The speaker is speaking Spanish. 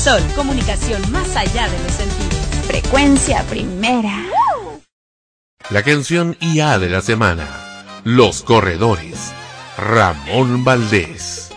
Sol, comunicación más allá de los sentidos. Frecuencia primera. La canción IA de la semana. Los Corredores. Ramón Valdés.